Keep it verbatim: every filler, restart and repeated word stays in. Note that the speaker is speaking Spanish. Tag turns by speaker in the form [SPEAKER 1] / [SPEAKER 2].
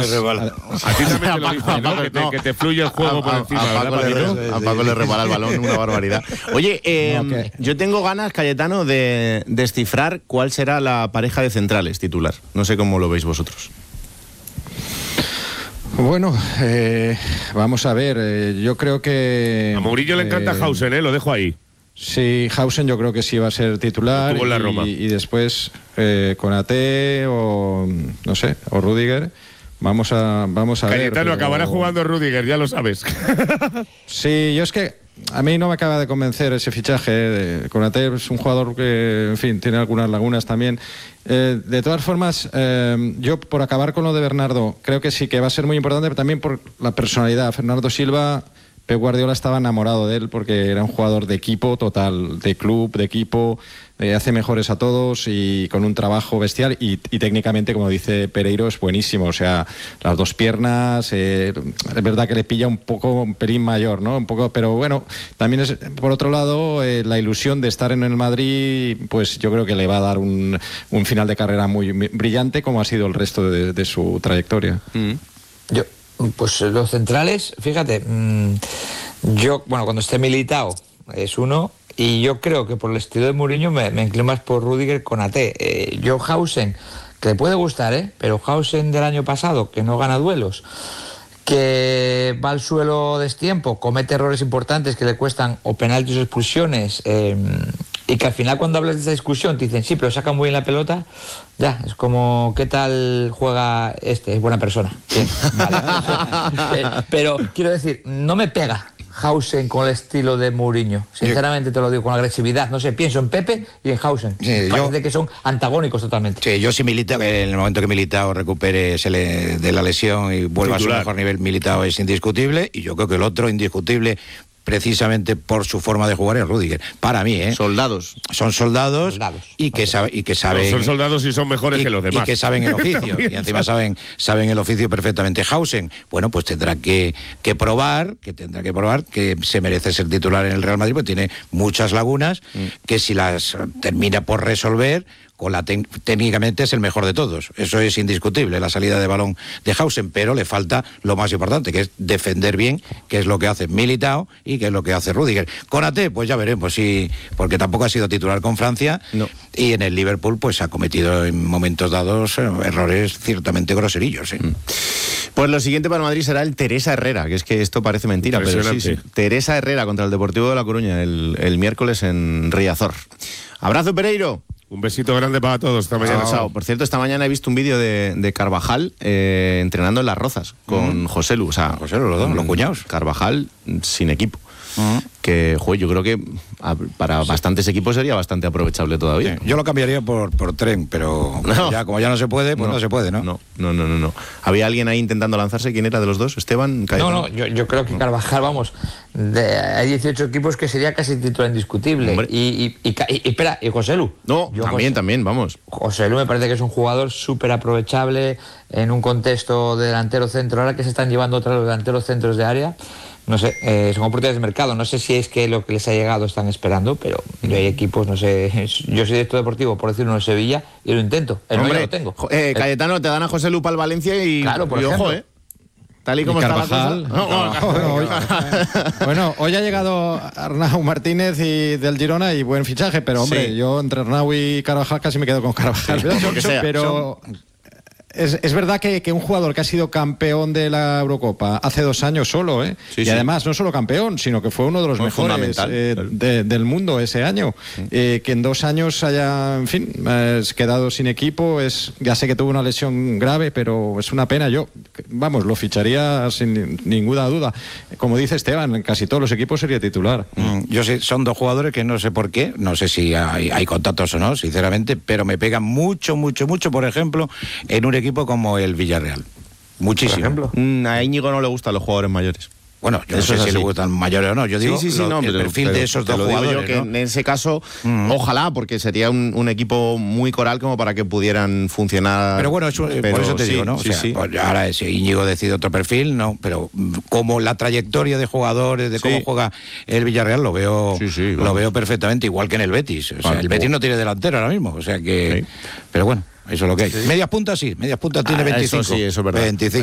[SPEAKER 1] me resbala.
[SPEAKER 2] A ti también te lo dicen, ¿no? Que te, que te fluye el juego
[SPEAKER 3] a,
[SPEAKER 2] por
[SPEAKER 3] a,
[SPEAKER 2] encima.
[SPEAKER 3] a Paco, le, a Paco le resbala el balón, una barbaridad. Oye, eh,
[SPEAKER 4] No, que-
[SPEAKER 3] yo tengo ganas, Cayetano, de descifrar cuál será la pareja de centrales titular. No sé cómo lo veis vosotros.
[SPEAKER 4] Bueno, eh, vamos a ver, eh, yo creo que...
[SPEAKER 2] A Mourinho le encanta
[SPEAKER 4] eh,
[SPEAKER 2] Hausen, ¿eh? Lo dejo ahí.
[SPEAKER 4] Sí, Hausen yo creo que sí va a ser titular.
[SPEAKER 2] Estuvo en la
[SPEAKER 4] y,
[SPEAKER 2] Roma.
[SPEAKER 4] y después eh, Konaté o, no sé, o Rüdiger. Vamos a, vamos a ver.
[SPEAKER 2] Cayetano
[SPEAKER 4] pero-
[SPEAKER 2] acabará jugando Rüdiger, ya lo sabes.
[SPEAKER 4] Sí, yo es que a mí no me acaba de convencer ese fichaje. De Konaté es un jugador que, en fin, tiene algunas lagunas también. Eh, de todas formas, eh, yo por acabar con lo de Bernardo, creo que sí que va a ser muy importante, pero también por la personalidad. Fernando Silva, Pep Guardiola estaba enamorado de él porque era un jugador de equipo total, de club, de equipo, eh, hace mejores a todos y con un trabajo bestial y, y técnicamente, como dice Pereiro, es buenísimo. O sea, las dos piernas, eh, es verdad que le pilla un poco, un pelín mayor, ¿no? Un poco, pero bueno, también es, por otro lado, eh, la ilusión de estar en el Madrid, pues yo creo que le va a dar un, un final de carrera muy brillante, como ha sido el resto de, de su trayectoria.
[SPEAKER 3] Mm.
[SPEAKER 1] Yo, pues los centrales, fíjate, mmm, yo, bueno, cuando esté Militao es uno, y yo creo que por el estilo de Mourinho me, me inclino más por Rüdiger con A T. Eh, yo Hausen, que le puede gustar, ¿eh? Pero Hausen del año pasado, que no gana duelos, que va al suelo destiempo, comete errores importantes que le cuestan o penaltis o expulsiones, eh, y que al final cuando hablas de esa discusión te dicen, sí, pero saca muy bien la pelota, ya, es como, ¿qué tal juega este? Es buena persona. Bien, vale. Eh, pero quiero decir, no me pega Hausen con el estilo de Mourinho. Sinceramente te lo digo, con agresividad. No sé, pienso en Pepe y en Hausen.
[SPEAKER 5] Sí,
[SPEAKER 1] Parece
[SPEAKER 5] yo-
[SPEAKER 1] que son antagónicos totalmente.
[SPEAKER 5] Sí, yo si Militao, en el momento que Militao recupere se le, de la lesión y vuelva
[SPEAKER 2] Titular.
[SPEAKER 5] a su mejor nivel, Militao es indiscutible, y yo creo que el otro indiscutible, precisamente por su forma de jugar, es Rüdiger. Para mí, ¿eh?
[SPEAKER 3] Soldados.
[SPEAKER 5] Son soldados,
[SPEAKER 1] Soldados.
[SPEAKER 5] y que, sabe- y que saben...
[SPEAKER 2] Son soldados y son mejores
[SPEAKER 5] y,
[SPEAKER 2] que los demás.
[SPEAKER 5] y que saben el oficio, y encima saben, saben el oficio perfectamente. Hausen, bueno, pues tendrá que, que probar, que tendrá que probar que se merece ser titular en el Real Madrid, porque tiene muchas lagunas, que si las termina por resolver, con la tec- técnicamente es el mejor de todos. Eso es indiscutible, la salida de balón de Hausen, pero le falta lo más importante, que es defender bien, que es lo que hace Militao y que es lo que hace Rüdiger. Con A T, pues ya veremos, sí, porque tampoco ha sido titular con Francia,
[SPEAKER 3] No.
[SPEAKER 5] y en el Liverpool pues ha cometido en momentos dados eh, errores ciertamente groserillos. ¿eh?
[SPEAKER 3] Pues lo siguiente para Madrid será el Teresa Herrera, que es que esto parece mentira, pero sí, sí.
[SPEAKER 2] Impresionante.
[SPEAKER 3] Teresa Herrera contra el Deportivo de La Coruña el, el miércoles en Riazor. Abrazo, Pereiro.
[SPEAKER 2] Un besito grande para todos esta mañana.
[SPEAKER 3] Chao. Por cierto, esta mañana he visto un vídeo de, de Carvajal eh, entrenando en Las Rozas con José Lu. O sea,
[SPEAKER 5] José Lu, los dos, los cuñados.
[SPEAKER 3] Carvajal sin equipo. Que, joder, yo creo que a- para bastantes equipos sería bastante aprovechable todavía.
[SPEAKER 5] Yo lo cambiaría por, por tren, pero
[SPEAKER 3] No.
[SPEAKER 5] ya, como ya no se puede, pues no, se puede, ¿no?
[SPEAKER 3] No, no, no, no, no. Había alguien ahí intentando lanzarse. ¿Quién era de los dos? ¿Esteban?
[SPEAKER 1] No,
[SPEAKER 3] Cayetano?
[SPEAKER 1] no, yo, yo creo que Carvajal, vamos, de- hay dieciocho equipos que sería casi titular indiscutible.
[SPEAKER 3] Hombre.
[SPEAKER 1] Y, y, y, ca- y- y espera, y José Lu.
[SPEAKER 3] No,
[SPEAKER 1] Yo,
[SPEAKER 3] también,
[SPEAKER 1] José-
[SPEAKER 3] también, vamos.
[SPEAKER 1] José Lu me parece que es un jugador súper aprovechable en un contexto de delantero centro. Ahora que se están llevando otros delanteros centros de área, no sé, eh, son oportunidades de mercado. No sé si es que lo que les ha llegado están esperando, pero yo hay equipos, no sé. Yo soy director deportivo, por decirlo, en Sevilla y lo intento. El
[SPEAKER 3] Hombre,
[SPEAKER 1] no lo tengo.
[SPEAKER 3] jo- eh,
[SPEAKER 1] El-
[SPEAKER 3] Cayetano, te dan a José Lupa al Valencia y,
[SPEAKER 1] Claro, por
[SPEAKER 3] y ojo,
[SPEAKER 1] ejemplo.
[SPEAKER 3] ¿eh? Tal y como
[SPEAKER 4] Y
[SPEAKER 3] está la cosa.
[SPEAKER 4] Carvajal.
[SPEAKER 3] No, no,
[SPEAKER 4] Bueno, hoy, bueno, hoy ha llegado Arnau Martínez y del Girona y buen fichaje, pero hombre,
[SPEAKER 3] Sí.
[SPEAKER 4] yo entre Arnau y Carvajal casi me quedo con Carvajal.
[SPEAKER 3] Sí, por lo que sea.
[SPEAKER 4] Pero es, es verdad que, que un jugador que ha sido campeón de la Eurocopa hace dos años solo, ¿eh?
[SPEAKER 3] Sí,
[SPEAKER 4] y
[SPEAKER 3] sí.
[SPEAKER 4] además no solo campeón, sino que fue uno de los
[SPEAKER 3] Fue
[SPEAKER 4] mejores
[SPEAKER 3] fundamental.
[SPEAKER 4] eh, de- del mundo ese año. Eh, que en dos años haya, en fin, eh, quedado sin equipo, es ya sé que tuvo una lesión grave, pero es una pena. Yo, vamos, lo ficharía sin ninguna duda. Como dice Esteban, en casi todos los equipos sería titular.
[SPEAKER 5] Mm, Yo sé, son dos jugadores que no sé por qué, no sé si hay, hay contactos o no, sinceramente, pero me pegan mucho, mucho, mucho, por ejemplo, en un equipo como el Villarreal. Muchísimo.
[SPEAKER 1] Por ejemplo.
[SPEAKER 3] Mm, A Íñigo no le gustan los jugadores mayores.
[SPEAKER 5] Bueno, yo
[SPEAKER 3] Eso
[SPEAKER 5] no
[SPEAKER 3] es
[SPEAKER 5] sé si
[SPEAKER 3] así.
[SPEAKER 5] le gustan mayores o no. Yo digo
[SPEAKER 3] sí, sí, sí,
[SPEAKER 5] lo-
[SPEAKER 3] no,
[SPEAKER 5] el
[SPEAKER 3] pero-
[SPEAKER 5] perfil
[SPEAKER 3] pero
[SPEAKER 5] de esos
[SPEAKER 3] te
[SPEAKER 5] dos
[SPEAKER 3] lo digo
[SPEAKER 5] jugadores.
[SPEAKER 3] yo que
[SPEAKER 5] ¿no?
[SPEAKER 3] en ese caso,
[SPEAKER 5] Mm.
[SPEAKER 3] ojalá, porque sería un, un equipo muy coral como para que pudieran funcionar.
[SPEAKER 5] Pero bueno, eso, eh,
[SPEAKER 3] Pero
[SPEAKER 5] por eso te
[SPEAKER 3] sí,
[SPEAKER 5] digo, ¿no? O
[SPEAKER 3] sí,
[SPEAKER 5] sea,
[SPEAKER 3] sí.
[SPEAKER 5] pues ahora si Íñigo decide otro perfil, no, pero mm, como la trayectoria de jugadores, de cómo
[SPEAKER 3] Sí.
[SPEAKER 5] juega el Villarreal, lo veo,
[SPEAKER 3] Sí, sí,
[SPEAKER 5] lo
[SPEAKER 3] vamos.
[SPEAKER 5] veo perfectamente, igual que en el Betis. O sea,
[SPEAKER 3] Vale.
[SPEAKER 5] el Betis no tiene delantero ahora mismo, o sea que,
[SPEAKER 3] Sí.
[SPEAKER 5] pero bueno. Eso es lo que hay. Medias puntas sí, medias puntas tiene
[SPEAKER 3] Ah, eso
[SPEAKER 5] veinticinco.
[SPEAKER 3] sí, eso es verdad.
[SPEAKER 5] veinticinco.